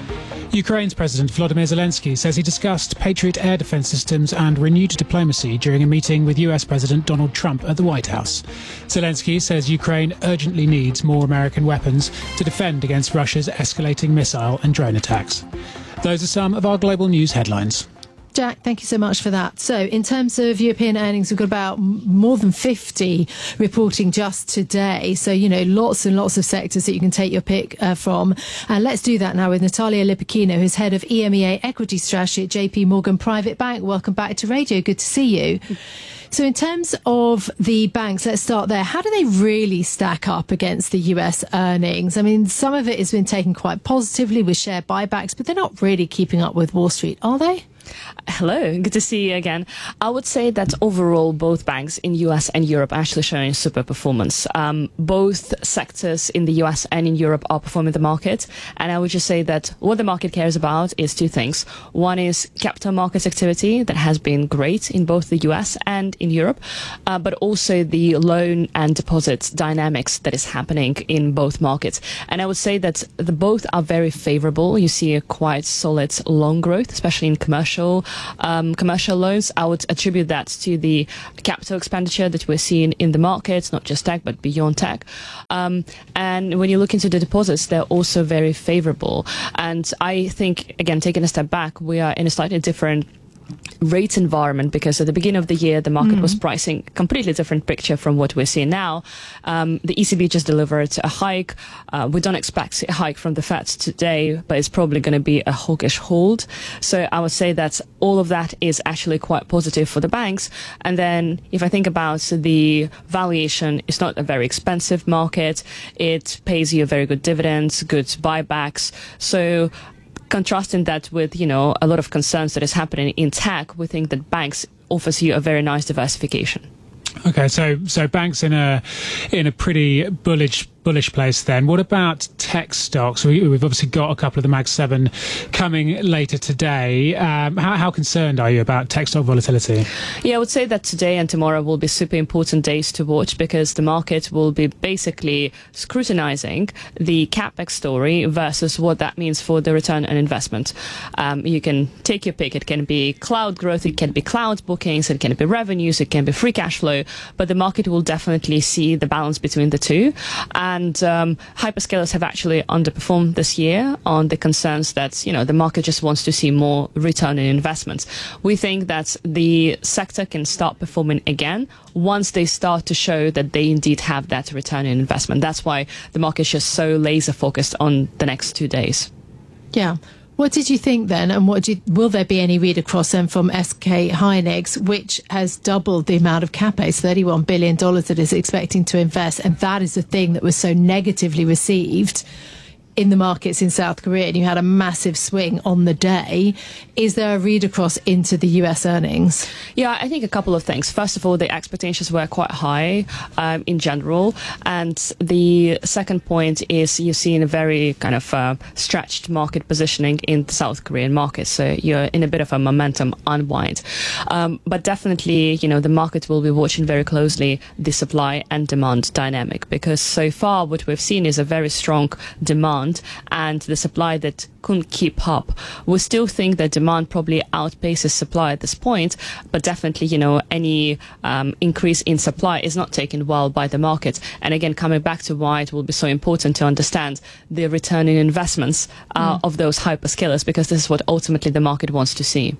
Ukraine's President Volodymyr Zelensky says he discussed Patriot air defense systems and renewed diplomacy during a meeting with U S President Donald Trump at the White House. Zelensky says Ukraine urgently needs more American weapons to defend against Russia's escalating missile and drone attacks. Those are some of our global news headlines.
Jack, thank you so much for that. So in terms of European earnings, we've got about more than fifty reporting just today. So, you know, lots and lots of sectors that you can take your pick uh, from. And let's do that now with Natalia Lipakina, who's head of E M E A equity strategy at J P Morgan Private Bank. Welcome back to radio. Good to see you. So in terms of the banks, let's start there. How do they really stack up against the U S earnings? I mean, some of it has been taken quite positively with share buybacks, but they're not really keeping up with Wall Street, are they?
Hello, good to see you again. I would say that overall, both banks in U S and Europe are actually showing super performance. Um, both sectors in the U S and in Europe are performing the market. And I would just say that what the market cares about is two things. One is capital markets activity that has been great in both the U S and in Europe, uh, but also the loan and deposit dynamics that is happening in both markets. And I would say that the both are very favorable. You see a quite solid loan growth, especially in commercial Um, commercial loans. I would attribute that to the capital expenditure that we're seeing in the markets, not just tech, but beyond tech. Um, and when you look into the deposits, they're also very favorable. And I think, again, taking a step back, we are in a slightly different rate environment, because at the beginning of the year the market mm. was pricing a completely different picture from what we're seeing now. Um, the E C B just delivered a hike. Uh, we don't expect a hike from the Fed today, but it's probably going to be a hawkish hold. So I would say that all of that is actually quite positive for the banks. And then if I think about the valuation, it's not a very expensive market. It pays you a very good dividends, good buybacks. So contrasting that with, you know, a lot of concerns that is happening in tech, we think that banks offers you a very nice diversification.
Okay, so so banks in a in a pretty bullish bullish place then. What about tech stocks? We, we've obviously got a couple of the Mag seven coming later today. Um, how, how concerned are you about tech stock volatility?
Yeah, I would say that today and tomorrow will be super important days to watch, because the market will be basically scrutinizing the CapEx story versus what that means for the return on investment. Um, you can take your pick. It can be cloud growth, it can be cloud bookings, it can be revenues, it can be free cash flow, but the market will definitely see the balance between the two. And And um, hyperscalers have actually underperformed this year on the concerns that, you know, the market just wants to see more return in investments. We think that the sector can start performing again once they start to show that they indeed have that return in investment. That's why the market is just so laser focused on the next two days.
Yeah. What did you think then, and what do you, will there be any read across then from S K Hynix, which has doubled the amount of CapEx, thirty-one billion dollars that is expecting to invest, and that is the thing that was so negatively received in the markets in South Korea, and you had a massive swing on the day. Is there a read across into the U S earnings?
Yeah, I think a couple of things. First of all, the expectations were quite high um, in general. And the second point is you're seeing a very kind of uh, stretched market positioning in the South Korean market. So you're in a bit of a momentum unwind. Um, but definitely, you know, the market will be watching very closely the supply and demand dynamic, because so far what we've seen is a very strong demand and the supply that couldn't keep up. We still think that demand probably outpaces supply at this point, but definitely, you know, any um, increase in supply is not taken well by the market. And again, coming back to why it will be so important to understand the return in investments uh, mm. of those hyperscalers, because this is what ultimately the market wants to see.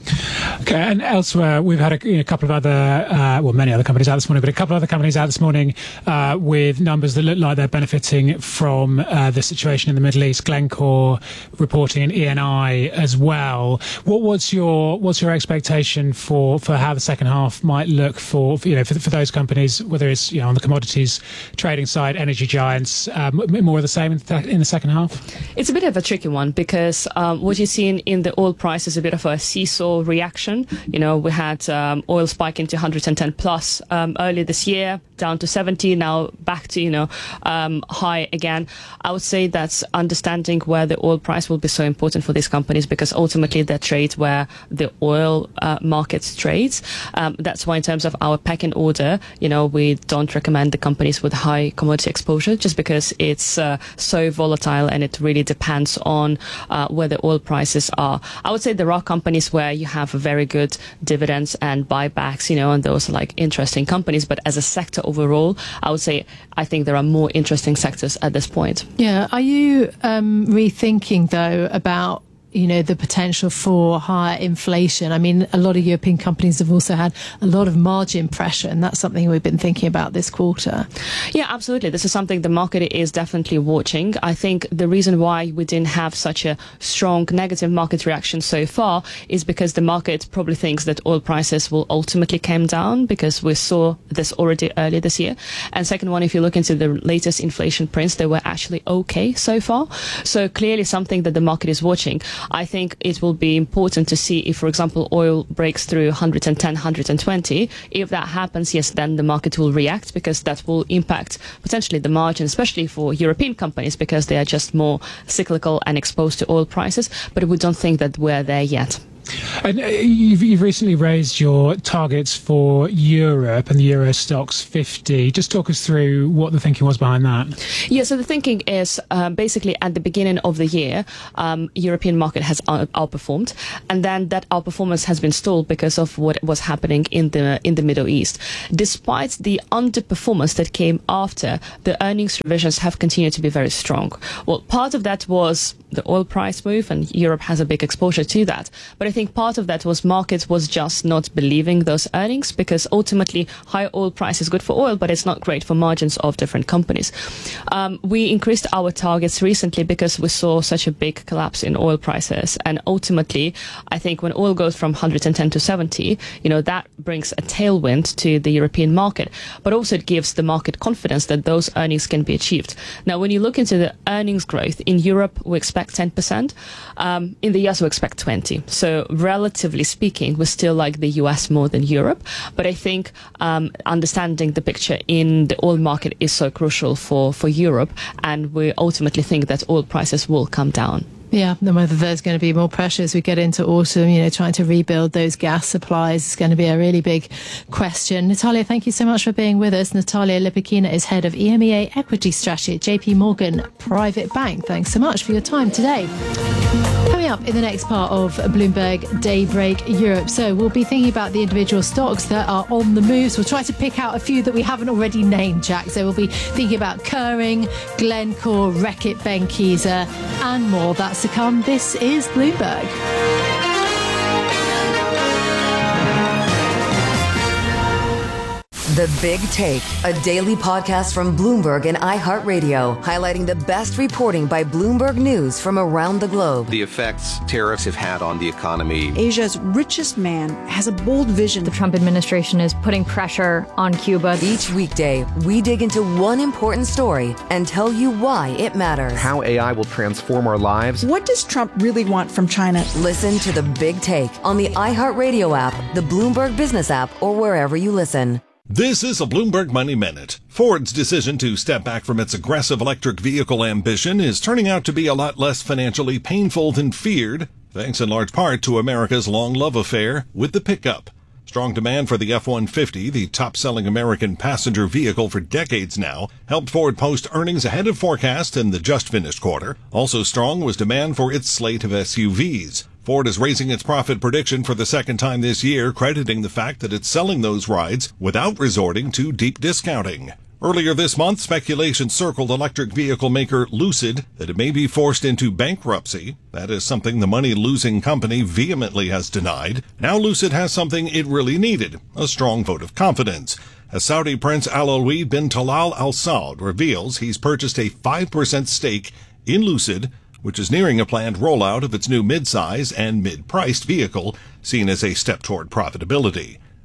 Okay, and elsewhere, we've had a, you know, a couple of other, uh, well, many other companies out this morning, but a couple of other companies out this morning uh, with numbers that look like they're benefiting from uh, the situation in the Middle East. Glencore reporting an E N I as well. What was your what's your expectation for, for how the second half might look for, for you know for, for those companies, whether it's, you know, on the commodities trading side, energy giants, um, more of the same in the, in the second half?
It's a bit of a tricky one, because um, what you're seeing in the oil price is a bit of a seesaw reaction. You know, we had um, oil spike into one hundred ten plus um, earlier this year, down to seventy, now back to, you know, um, high again. I would say that's understanding where the oil price will be so important for these companies, because ultimately they trade where the oil uh, market trades. Um, that's why in terms of our pecking order, you know, we don't recommend the companies with high commodity exposure, just because it's uh, so volatile and it really depends on uh, where the oil prices are. I would say there are companies where you have very good dividends and buybacks, you know, and those are like interesting companies. But as a sector overall, I would say I think there are more interesting sectors at this point.
Yeah. Are you um, rethinking, though, about you know, the potential for higher inflation? I mean, a lot of European companies have also had a lot of margin pressure, and that's something we've been thinking about this quarter.
Yeah, absolutely. This is something the market is definitely watching. I think the reason why we didn't have such a strong negative market reaction so far is because the market probably thinks that oil prices will ultimately come down, because we saw this already earlier this year. And second one, if you look into the latest inflation prints, they were actually okay so far. So clearly something that the market is watching. I think it will be important to see if, for example, oil breaks through one hundred ten, one hundred twenty. If that happens, yes, then the market will react, because that will impact potentially the margin, especially for European companies, because they are just more cyclical and exposed to oil prices. But we don't think that we're there yet.
And uh, you've, you've recently raised your targets for Europe and the Euro Stoxx fifty. Just talk us through what the thinking was behind that.
Yeah, so the thinking is uh, basically at the beginning of the year, um, European market has out- outperformed, and then that outperformance has been stalled because of what was happening in the in the Middle East. Despite the underperformance that came after, the earnings revisions have continued to be very strong. Well, part of that was the oil price move, and Europe has a big exposure to that. But I think part of that was markets was just not believing those earnings, because ultimately high oil price is good for oil, but it's not great for margins of different companies. Um, we increased our targets recently because we saw such a big collapse in oil prices. And ultimately, I think when oil goes from one hundred ten to seventy, you know, that brings a tailwind to the European market, but also it gives the market confidence that those earnings can be achieved. Now, when you look into the earnings growth in Europe, we expect ten percent. Um, in the U S, we expect twenty. So relatively speaking, we still like the U S more than Europe. But I think um, understanding the picture in the oil market is so crucial for, for Europe. And we ultimately think that oil prices will come down.
Yeah, and whether there's going to be more pressure as we get into autumn, you know, trying to rebuild those gas supplies is going to be a really big question. Natalia, thank you so much for being with us. Natalia Lipakina is head of E M E A Equity Strategy at J P Morgan Private Bank. Thanks so much for your time today. Coming up in the next part of Bloomberg Daybreak Europe. So we'll be thinking about the individual stocks that are on the moves. We'll try to pick out a few that we haven't already named, Jack. So we'll be thinking about Kering, Glencore, Reckitt Benckiser and more. That's to come. This is Bloomberg.
The Big Take, a daily podcast from Bloomberg and iHeartRadio, highlighting the best reporting by Bloomberg News from around the globe.
The effects tariffs have had on the economy.
Asia's richest man has a bold vision.
The Trump administration is putting pressure on Cuba.
Each weekday, we dig into one important story and tell you why it matters.
How A I will transform our lives.
What does Trump really want from China?
Listen to The Big Take on the iHeartRadio app, the Bloomberg Business app, or wherever you listen.
This is a Bloomberg Money Minute. Ford's decision to step back from its aggressive electric vehicle ambition is turning out to be a lot less financially painful than feared, thanks in large part to America's long love affair with the pickup. Strong demand for the F one fifty, the top-selling American passenger vehicle for decades now, helped Ford post earnings ahead of forecast in the just-finished quarter. Also strong was demand for its slate of S U Vs. Ford is raising its profit prediction for the second time this year, crediting the fact that it's selling those rides without resorting to deep discounting. Earlier this month, speculation circled electric vehicle maker Lucid that it may be forced into bankruptcy. That is something the money-losing company vehemently has denied. Now Lucid has something it really needed, a strong vote of confidence. As Saudi Prince Alwi bin Talal Al Saud reveals he's purchased a five percent stake in Lucid, which is nearing a planned rollout of its new mid-size and mid-priced vehicle, seen as a step toward profitability.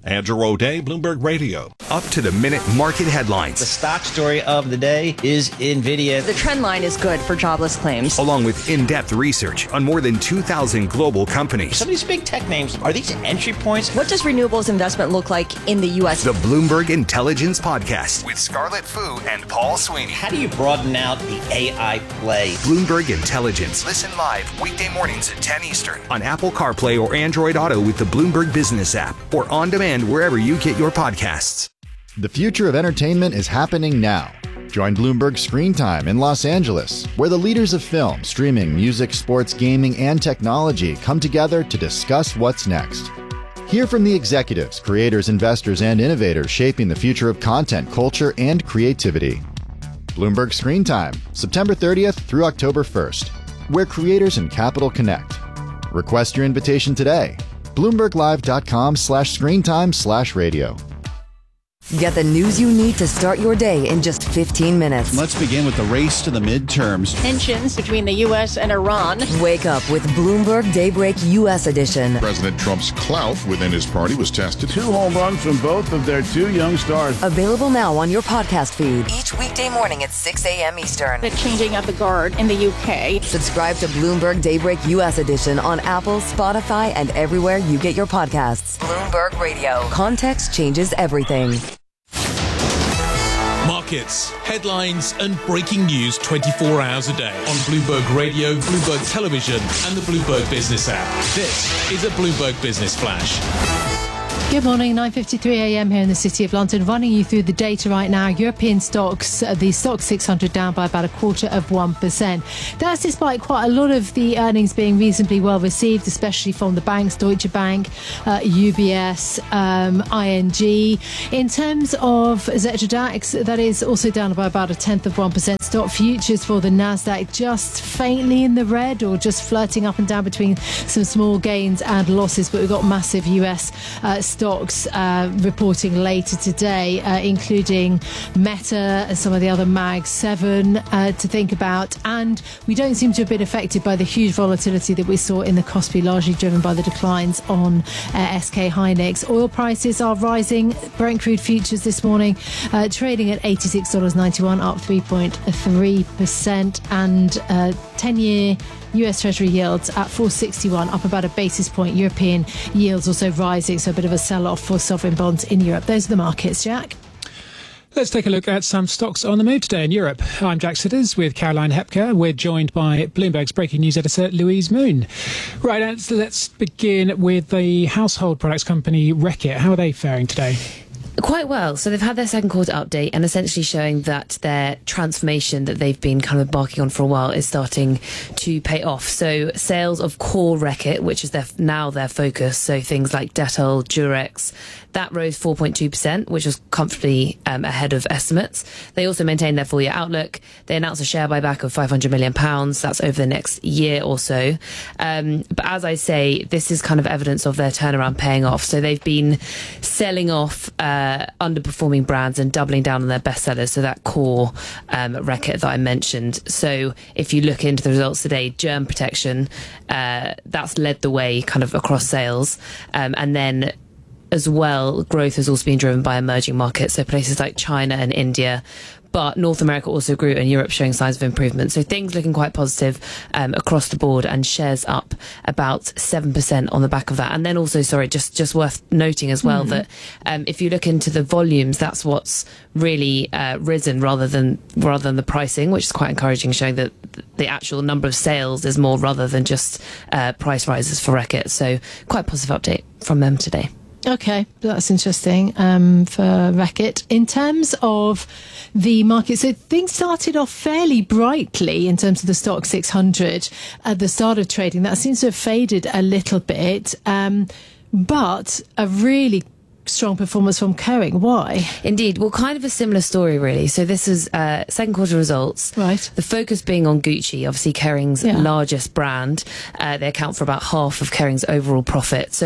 Andrew O'Day, Bloomberg Radio.
Up to the minute market headlines.
The stock story of the day is NVIDIA.
The trend line is good for jobless claims.
Along with in-depth research on more than two thousand global companies.
Some of these big tech names, are these entry points?
What does renewables investment look like in the U S?
The Bloomberg Intelligence Podcast with Scarlett Fu and Paul Sweeney.
How do you broaden out the A I play?
Bloomberg Intelligence. Listen live weekday mornings at ten Eastern on Apple CarPlay or Android Auto with the Bloomberg Business app or on demand wherever you get your podcasts.
The future of entertainment is happening now. Join Bloomberg Screen Time in Los Angeles, where the leaders of film, streaming, music, sports, gaming, and technology come together to discuss what's next. Hear from the executives, creators, investors, and innovators shaping the future of content, culture, and creativity. Bloomberg Screen Time, September thirtieth through October first, where creators and capital connect. Request your invitation today. BloombergLive.com slash screentime slash radio.
Get the news you need to start your day in just fifteen minutes.
Let's begin with the race to the midterms.
Tensions between the U S and Iran.
Wake up with Bloomberg Daybreak U S edition.
President Trump's clout within his party was tested.
Two home runs from both of their two young stars.
Available now on your podcast feed. Each weekday morning at six a.m. Eastern.
The changing of the guard in the U K.
Subscribe to Bloomberg Daybreak U S edition on Apple, Spotify, and everywhere you get your podcasts. Bloomberg Radio. Context changes everything.
Markets, headlines, and breaking news twenty-four hours a day on Bloomberg Radio, Bloomberg Television, and the Bloomberg Business app. This is a Bloomberg Business Flash.
Good morning, nine fifty-three a.m. here in the City of London. Running you through the data right now. European stocks, uh, the stock six hundred down by about a quarter of one percent. That's despite quite a lot of the earnings being reasonably well received, especially from the banks, Deutsche Bank, uh, U B S, um, I N G. In terms of Xetra DAX, that is also down by about a tenth of one percent. Stock futures for the Nasdaq just faintly in the red or just flirting up and down between some small gains and losses. But we've got massive U S uh, stocks uh, reporting later today, uh, including Meta and some of the other Mag seven uh, to think about. And we don't seem to have been affected by the huge volatility that we saw in the Kospi, largely driven by the declines on uh, S K Hynix. Oil prices are rising. Brent crude futures this morning uh, trading at eighty-six dollars and ninety-one cents, up three point three percent, and uh, ten-year U S Treasury yields at four sixty-one, up about a basis point. European yields also rising, so a bit of a sell-off for sovereign bonds in Europe. Those are the markets, Jack.
Let's take a look at some stocks on the move today in Europe. I'm Jack Sitters with Caroline Hepker. We're joined by Bloomberg's breaking news editor, Louise Moon. Right, let's, let's begin with the household products company Reckitt. How are they faring today?
Quite well. So they've had their second quarter update and essentially showing that their transformation that they've been kind of embarking on for a while is starting to pay off. So sales of core Reckitt, which is their, now their focus, so things like Dettol, Durex, that rose four point two percent, which was comfortably um, ahead of estimates. They also maintained their full year outlook. They announced a share buyback of five hundred million pounds. That's over the next year or so. Um, but as I say, this is kind of evidence of their turnaround paying off. So they've been selling off uh, underperforming brands and doubling down on their bestsellers. So that core um, Reckitt that I mentioned. So if you look into the results today, germ protection, uh, that's led the way kind of across sales. Um, and then as well, growth has also been driven by emerging markets, so places like China and India. But North America also grew and Europe showing signs of improvement. So things looking quite positive um, across the board, and shares up about seven percent on the back of that. And then also, sorry, just, just worth noting as well mm. that um, if you look into the volumes, that's what's really uh, risen rather than rather than the pricing, which is quite encouraging, showing that the actual number of sales is more rather than just uh, price rises for Reckitt. So quite a positive update from them today.
Okay, that's interesting um, for Reckitt. In terms of the market, so things started off fairly brightly in terms of the stock six hundred at the start of trading. That seems to have faded a little bit, um, but a really strong performance from Kering. Why?
Indeed. Well, kind of a similar story, really. So this is uh, second quarter results.
Right.
The focus being on Gucci, obviously Kering's yeah. largest brand. Uh, they account for about half of Kering's overall profit. So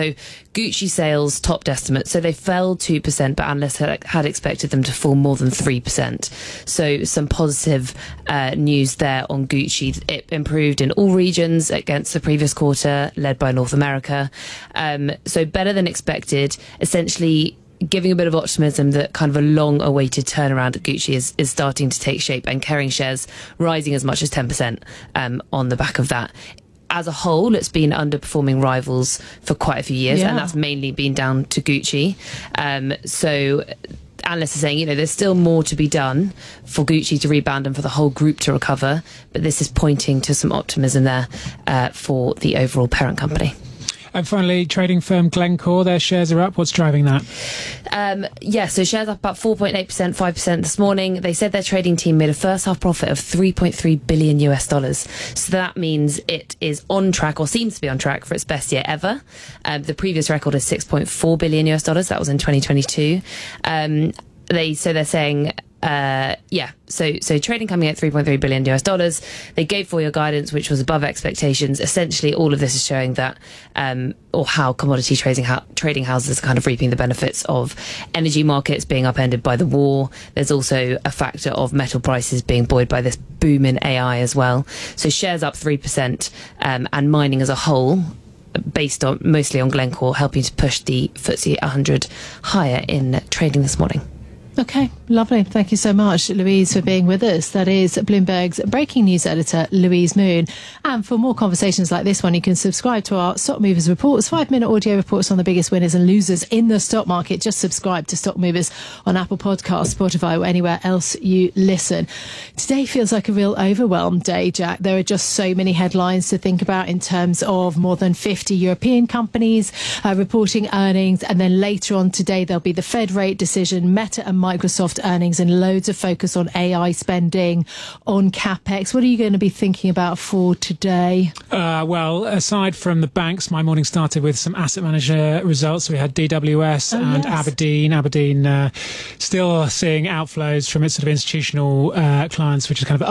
Gucci sales topped estimate, so they fell two percent, but analysts had, had expected them to fall more than three percent. So some positive uh, news there on Gucci. It improved in all regions against the previous quarter, led by North America. Um, so better than expected, essentially giving a bit of optimism that kind of a long-awaited turnaround at Gucci is, is starting to take shape, and Kering shares rising as much as ten percent um, on the back of that. As a whole, it's been underperforming rivals for quite a few years, yeah. and that's mainly been down to Gucci. Um, so analysts are saying, you know, there's still more to be done for Gucci to rebound and for the whole group to recover, but this is pointing to some optimism there uh, for the overall parent company.
And finally, trading firm Glencore, their shares are up. What's driving that?
Um, yeah, so shares up about four point eight percent, five percent this morning. They said their trading team made a first half profit of three point three billion US dollars. So that means it is on track, or seems to be on track, for its best year ever. Um, the previous record is six point four billion US dollars. That was in twenty twenty-two. Um, they so they're saying. Uh, yeah, so so trading coming at three point three billion US dollars. They gave full year guidance, which was above expectations. Essentially, all of this is showing that, um, or how commodity trading ho- trading houses are kind of reaping the benefits of energy markets being upended by the war. There's also a factor of metal prices being buoyed by this boom in A I as well. So shares up three percent, um, and mining as a whole, based on mostly on Glencore, helping to push the F T S E one hundred higher in trading this morning.
Okay, lovely. Thank you so much, Louise, for being with us. That is Bloomberg's breaking news editor, Louise Moon. And for more conversations like this one, you can subscribe to our Stock Movers reports, five-minute audio reports on the biggest winners and losers in the stock market. Just subscribe to Stock Movers on Apple Podcasts, Spotify, or anywhere else you listen. Today feels like a real overwhelmed day, Jack. There are just so many headlines to think about in terms of more than fifty European companies uh, reporting earnings. And then later on today, there'll be the Fed rate decision, Meta and Microsoft earnings, and loads of focus on A I spending, on CapEx. What are you going to be thinking about for today?
Uh, well, aside from the banks, my morning started with some asset manager results. We had D W S oh, and yes. Aberdeen. Aberdeen uh, still seeing outflows from its sort of institutional uh, clients, which is kind of